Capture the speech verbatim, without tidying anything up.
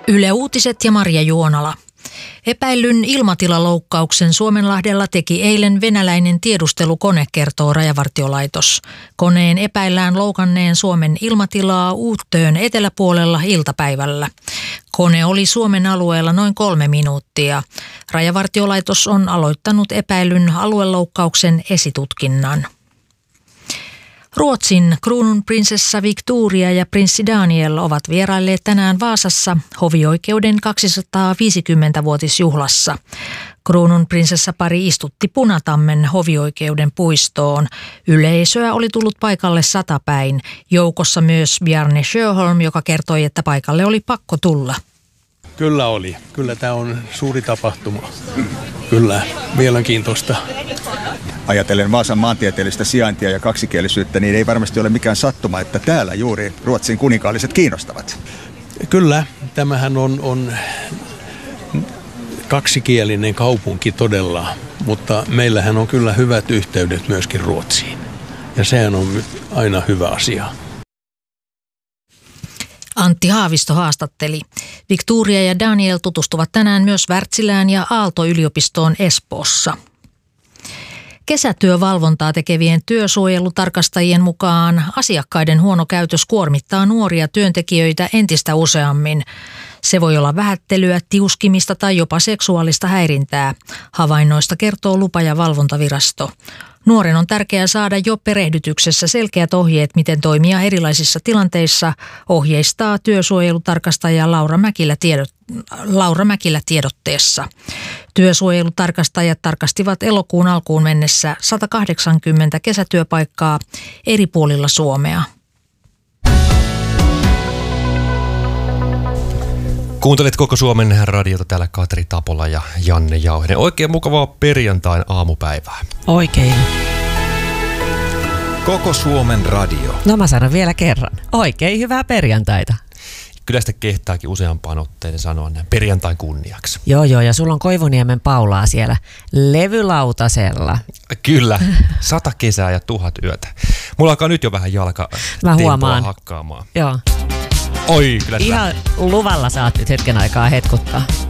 Yle Uutiset ja Marja Juonala. Epäillyn ilmatilaloukkauksen Suomenlahdella teki eilen venäläinen tiedustelukone, kertoo Rajavartiolaitos. Koneen epäillään loukanneen Suomen ilmatilaa Uuttöön eteläpuolella iltapäivällä. Kone oli Suomen alueella noin kolme minuuttia. Rajavartiolaitos on aloittanut epäillyn alueloukkauksen esitutkinnan. Ruotsin kruununprinsessa Victoria ja prinssi Daniel ovat vierailleet tänään Vaasassa hovioikeuden kaksisataaviisikymmentävuotisjuhlassa. Kruununprinsessapari istutti Punatammen hovioikeuden puistoon. Yleisöä oli tullut paikalle satapäin. Joukossa myös Bjarne Sjöholm, joka kertoi, että paikalle oli pakko tulla. Kyllä oli. Kyllä tämä on suuri tapahtuma. Kyllä, mielenkiintoista. Ajatellen Vaasan maantieteellistä sijaintia ja kaksikielisyyttä, niin ei varmasti ole mikään sattuma, että täällä juuri Ruotsin kuninkaalliset kiinnostavat. Kyllä, tämähän on, on kaksikielinen kaupunki todella, mutta meillähän on kyllä hyvät yhteydet myöskin Ruotsiin. Ja sehän on aina hyvä asia. Antti Haavisto haastatteli. Victoria ja Daniel tutustuvat tänään myös Wärtsilään ja Aalto-yliopistoon Espoossa. Kesätyövalvontaa tekevien työsuojelutarkastajien mukaan asiakkaiden huono käytös kuormittaa nuoria työntekijöitä entistä useammin. Se voi olla vähättelyä, tiuskimista tai jopa seksuaalista häirintää. Havainnoista kertoo lupa- ja valvontavirasto. Nuoren on tärkeää saada jo perehdytyksessä selkeät ohjeet, miten toimia erilaisissa tilanteissa, ohjeistaa työsuojelutarkastaja Laura Mäkilä, tiedot, Laura Mäkilä tiedotteessa. Työsuojelutarkastajat tarkastivat elokuun alkuun mennessä sata kahdeksankymmentä kesätyöpaikkaa eri puolilla Suomea. Kuuntelet Koko Suomen radiota, täällä Katri Tapola ja Janne Jauhinen. Oikein mukavaa perjantain aamupäivää. Oikein. Koko Suomen radio. No mä sanon vielä kerran. Oikein hyvää perjantaita. Kyllä sitä kehtaakin useampaan otteeseen sanoa näin perjantain kunniaksi. Joo joo, ja sulla on Koivuniemen Paulaa siellä levylautasella. Kyllä, sata kesää ja tuhat yötä. Mulla alkaa nyt jo vähän jalka mä huomaan hakkaamaan. Joo. Oi, kyllä ihan luvalla saat nyt hetken aikaa hetkuttaa.